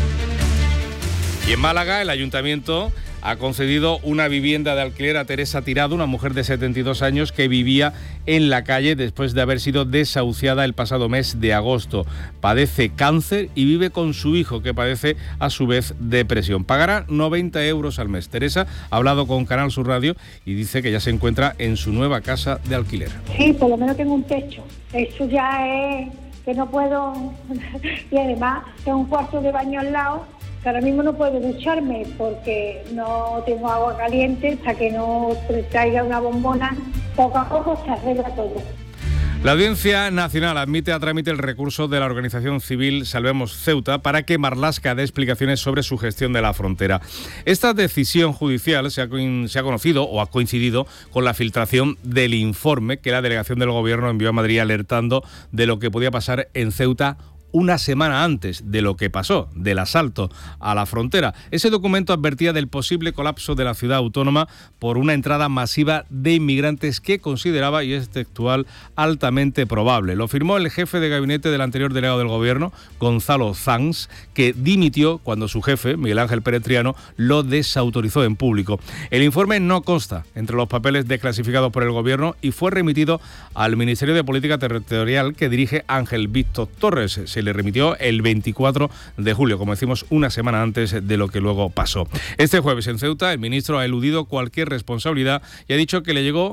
Y en Málaga, el ayuntamiento ha concedido una vivienda de alquiler a Teresa Tirado, una mujer de setenta y dos años que vivía en la calle después de haber sido desahuciada el pasado mes de agosto. Padece cáncer y vive con su hijo, que padece a su vez depresión. Pagará noventa euros al mes. Teresa ha hablado con Canal Sur Radio y dice que ya se encuentra en su nueva casa de alquiler. Sí, por lo menos tengo un techo. Eso ya es que no puedo... Y además tengo un cuarto de baño al lado, que ahora mismo no puedo ducharme porque no tengo agua caliente, hasta que no traiga una bombona, poco a poco se arregla todo. La Audiencia Nacional admite a trámite el recurso de la organización civil Salvemos Ceuta para que Marlaska dé explicaciones sobre su gestión de la frontera. Esta decisión judicial se ha, se ha conocido o ha coincidido con la filtración del informe que la delegación del Gobierno envió a Madrid alertando de lo que podía pasar en Ceuta una semana antes de lo que pasó, del asalto a la frontera. Ese documento advertía del posible colapso de la ciudad autónoma por una entrada masiva de inmigrantes que consideraba, y es textual, altamente probable. Lo firmó el jefe de gabinete del anterior delegado del Gobierno, Gonzalo Zanz, que dimitió cuando su jefe, Miguel Ángel Pérez Triano, lo desautorizó en público. El informe no consta entre los papeles desclasificados por el Gobierno y fue remitido al Ministerio de Política Territorial que dirige Ángel Víctor Torres. Se le remitió el veinticuatro de julio, como decimos, una semana antes de lo que luego pasó. Este jueves en Ceuta, el ministro ha eludido cualquier responsabilidad y ha dicho que le llegó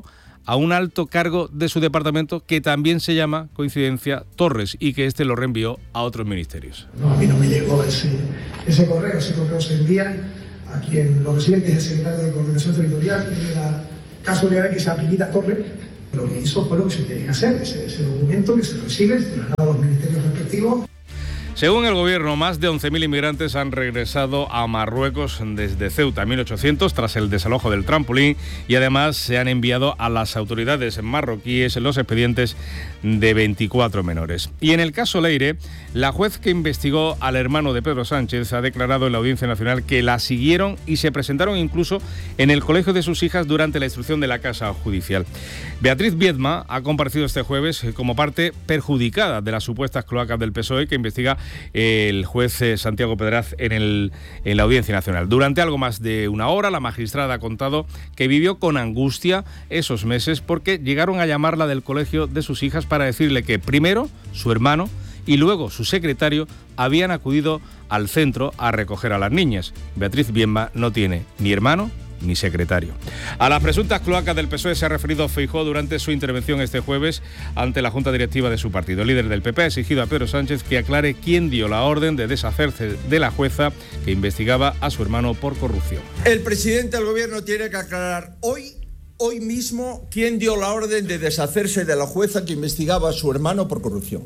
a un alto cargo de su departamento que también se llama, coincidencia, Torres, y que este lo reenvió a otros ministerios. No, a mí no me llegó ese, ese correo, ese correo se envía a quien lo recibe, que es el secretario de Coordinación Territorial, y de la casualidad que se apellida Torres. Lo que hizo fue lo que se tenía que hacer, ese, ese documento que se recibe, se traslada a los ministerios respectivos. Según el gobierno, más de once mil inmigrantes han regresado a Marruecos desde Ceuta en mil ochocientos tras el desalojo del trampolín, y además se han enviado a las autoridades marroquíes los expedientes de veinticuatro menores. Y en el caso Leire, la juez que investigó al hermano de Pedro Sánchez ha declarado en la Audiencia Nacional que la siguieron y se presentaron incluso en el colegio de sus hijas durante la instrucción de la Casa Judicial. Beatriz Viedma ha comparecido este jueves como parte perjudicada de las supuestas cloacas del P S O E que investiga el juez Santiago Pedraz en, el, en la Audiencia Nacional. Durante algo más de una hora, la magistrada ha contado que vivió con angustia esos meses porque llegaron a llamarla del colegio de sus hijas para decirle que primero su hermano y luego su secretario habían acudido al centro a recoger a las niñas. Beatriz Viedma no tiene ni hermano ni secretario. A las presuntas cloacas del P S O E se ha referido Feijóo durante su intervención este jueves ante la Junta Directiva de su partido. El líder del P P ha exigido a Pedro Sánchez que aclare quién dio la orden de deshacerse de la jueza que investigaba a su hermano por corrupción. El presidente del gobierno tiene que aclarar hoy, hoy mismo, quién dio la orden de deshacerse de la jueza que investigaba a su hermano por corrupción.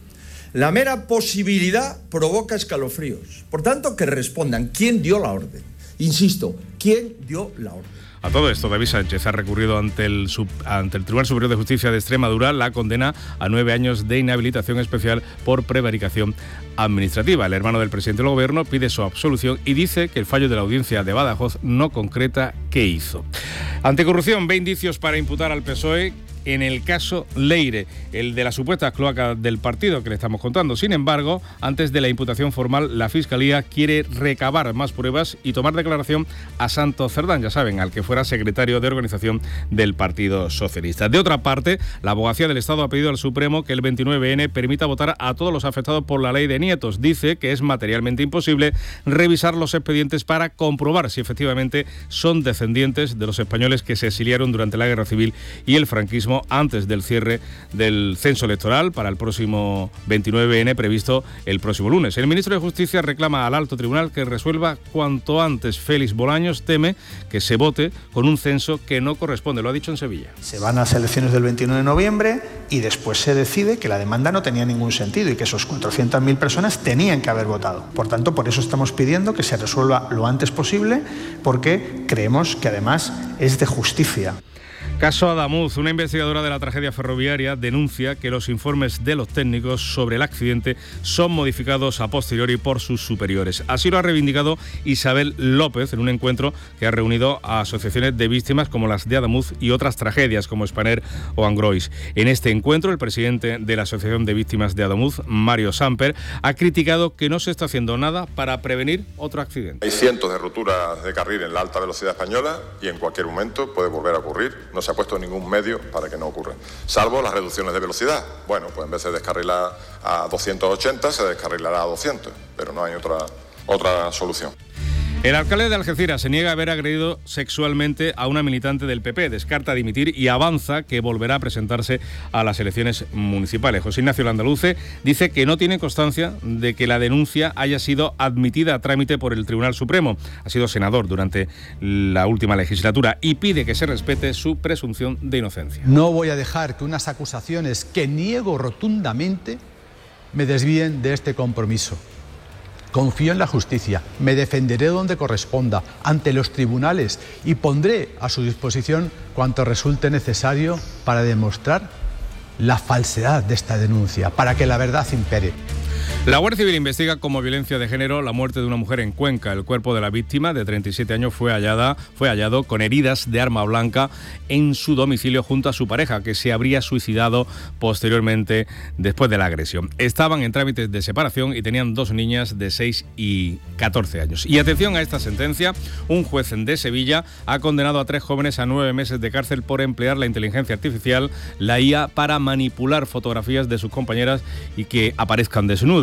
La mera posibilidad provoca escalofríos. Por tanto, que respondan quién dio la orden. Insisto, ¿quién dio la orden? A todo esto, David Sánchez ha recurrido ante el, sub, ante el Tribunal Superior de Justicia de Extremadura la condena a nueve años de inhabilitación especial por prevaricación administrativa. El hermano del presidente del gobierno pide su absolución y dice que el fallo de la audiencia de Badajoz no concreta qué hizo. Anticorrupción ve indicios para imputar al P S O E en el caso Leire, el de las supuestas cloacas del partido que le estamos contando. Sin embargo, antes de la imputación formal, la Fiscalía quiere recabar más pruebas y tomar declaración a Santos Cerdán, ya saben, al que fuera secretario de organización del Partido Socialista. De otra parte, la Abogacía del Estado ha pedido al Supremo que el veintinueve ene permita votar a todos los afectados por la ley de nietos. Dice que es materialmente imposible revisar los expedientes para comprobar si efectivamente son descendientes de los españoles que se exiliaron durante la Guerra Civil y el franquismo antes del cierre del censo electoral para el próximo veintinueve ene previsto el próximo lunes. El ministro de Justicia reclama al alto tribunal que resuelva cuanto antes. Félix Bolaños teme que se vote con un censo que no corresponde, lo ha dicho en Sevilla. Se van a las elecciones del veintiuno de noviembre y después se decide que la demanda no tenía ningún sentido y que esos cuatrocientas mil personas tenían que haber votado. Por tanto, por eso estamos pidiendo que se resuelva lo antes posible, porque creemos que además es de justicia. Caso Adamuz, una investigadora de la tragedia ferroviaria denuncia que los informes de los técnicos sobre el accidente son modificados a posteriori por sus superiores. Así lo ha reivindicado Isabel López en un encuentro que ha reunido a asociaciones de víctimas como las de Adamuz y otras tragedias como Spanair o Angrois. En este encuentro, el presidente de la Asociación de Víctimas de Adamuz, Mario Samper, ha criticado que no se está haciendo nada para prevenir otro accidente. Hay cientos de roturas de carril en la alta velocidad española y en cualquier momento puede volver a ocurrir. No se ha puesto ningún medio para que no ocurra, salvo las reducciones de velocidad. Bueno, pues en vez de descarrilar a doscientos ochenta, se descarrilará a doscientos, pero no hay otra, otra solución. El alcalde de Algeciras se niega a haber agredido sexualmente a una militante del P P, descarta dimitir y avanza que volverá a presentarse a las elecciones municipales. José Ignacio Landaluce dice que no tiene constancia de que la denuncia haya sido admitida a trámite por el Tribunal Supremo. Ha sido senador durante la última legislatura y pide que se respete su presunción de inocencia. No voy a dejar que unas acusaciones que niego rotundamente me desvíen de este compromiso. Confío en la justicia, me defenderé donde corresponda, ante los tribunales, y pondré a su disposición cuanto resulte necesario para demostrar la falsedad de esta denuncia, para que la verdad impere. La Guardia Civil investiga como violencia de género la muerte de una mujer en Cuenca. El cuerpo de la víctima, de treinta y siete años, fue, hallada, fue hallado con heridas de arma blanca en su domicilio junto a su pareja, que se habría suicidado posteriormente después de la agresión. Estaban en trámites de separación y tenían dos niñas de seis y catorce años. Y atención a esta sentencia, un juez de Sevilla ha condenado a tres jóvenes a nueve meses de cárcel por emplear la inteligencia artificial, la I A, para manipular fotografías de sus compañeras y que aparezcan desnudas.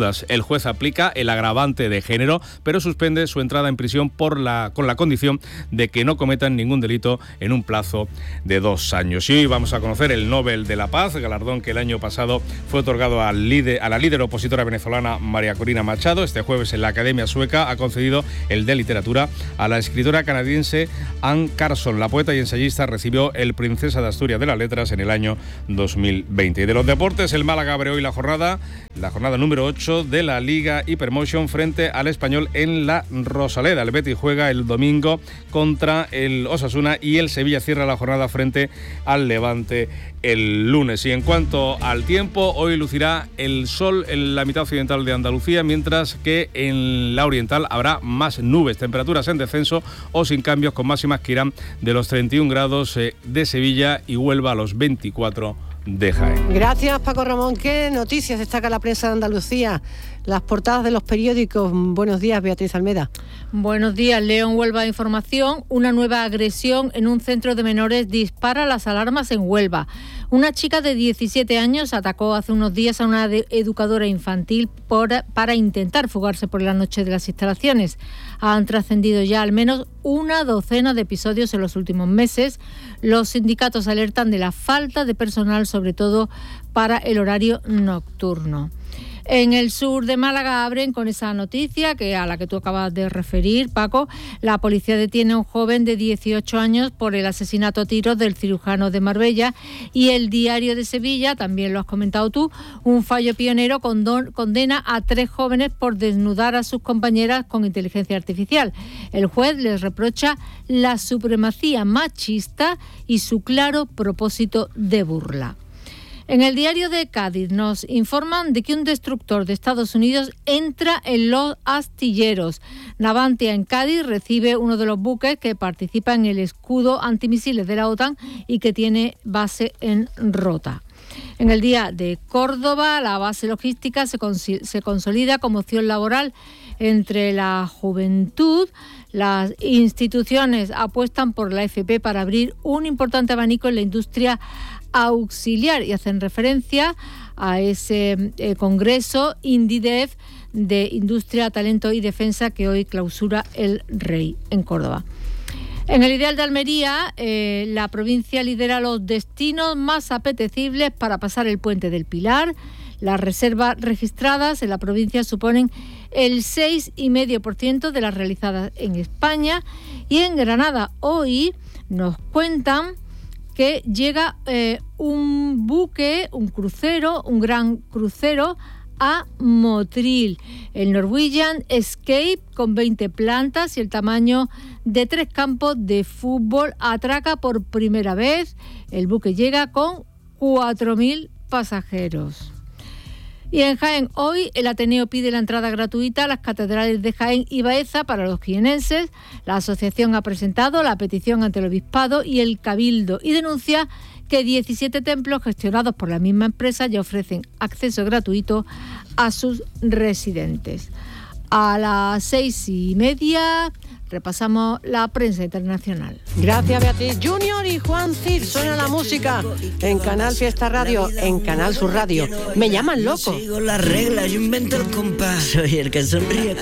dudas. El juez aplica el agravante de género, pero suspende su entrada en prisión por la, con la condición de que no cometan ningún delito en un plazo de dos años. Y hoy vamos a conocer el Nobel de la Paz, galardón que el año pasado fue otorgado al líder, a la líder opositora venezolana María Corina Machado. Este jueves en la Academia Sueca ha concedido el de Literatura a la escritora canadiense Anne Carson. La poeta y ensayista recibió el Princesa de Asturias de las Letras en el año dos mil veinte. Y de los deportes, el Málaga abre hoy la jornada, la jornada número ocho de la Liga Hypermotion frente al Español en la Rosaleda. El Betis juega el domingo contra el Osasuna y el Sevilla cierra la jornada frente al Levante el lunes. Y en cuanto al tiempo, hoy lucirá el sol en la mitad occidental de Andalucía, mientras que en la oriental habrá más nubes, temperaturas en descenso o sin cambios, con máximas que irán de los treinta y un grados de Sevilla y Huelva a los veinticuatro de Jaén. Gracias, Paco Ramón. ¿Qué noticias destaca la prensa de Andalucía? Las portadas de los periódicos. Buenos días, Beatriz Almeda. Buenos días, León. Huelva Información. Una nueva agresión en un centro de menores dispara las alarmas en Huelva. Una chica de diecisiete años atacó hace unos días a una educadora infantil por, para intentar fugarse por la noche de las instalaciones. Han trascendido ya al menos una docena de episodios en los últimos meses. Los sindicatos alertan de la falta de personal, sobre todo para el horario nocturno. En el sur de Málaga abren con esa noticia que a la que tú acabas de referir, Paco. La policía detiene a un joven de dieciocho años por el asesinato a tiros del cirujano de Marbella, y el Diario de Sevilla, también lo has comentado tú, un fallo pionero condena a tres jóvenes por desnudar a sus compañeras con inteligencia artificial. El juez les reprocha la supremacía machista y su claro propósito de burla. En el Diario de Cádiz nos informan de que un destructor de Estados Unidos entra en los astilleros. Navantia, en Cádiz, recibe uno de los buques que participa en el escudo antimisiles de la OTAN y que tiene base en Rota. En el Día de Córdoba, la base logística se, cons- se consolida como opción laboral entre la juventud. Las instituciones apuestan por la F P para abrir un importante abanico en la industria auxiliar y hacen referencia a ese eh, congreso INDIDEF de Industria, Talento y Defensa que hoy clausura el Rey en Córdoba. En el Ideal de Almería, eh, la provincia lidera los destinos más apetecibles para pasar el Puente del Pilar. Las reservas registradas en la provincia suponen el seis coma cinco por ciento de las realizadas en España. Y en Granada hoy nos cuentan que llega eh, un buque, un crucero, un gran crucero a Motril. El Norwegian Escape, con veinte plantas y el tamaño de tres campos de fútbol, atraca por primera vez. El buque llega con cuatro mil pasajeros. Y en Jaén, hoy el Ateneo pide la entrada gratuita a las catedrales de Jaén y Baeza para los jienenses. La asociación ha presentado la petición ante el Obispado y el Cabildo y denuncia que diecisiete templos gestionados por la misma empresa ya ofrecen acceso gratuito a sus residentes. A las seis y media repasamos la prensa internacional. Gracias, Beatriz. Junior y Juan Cid, suena la música en Canal Fiesta Radio, en Canal Sur Radio. Me llaman loco. Sigo la regla, yo invento el compás. Soy el que sonríe.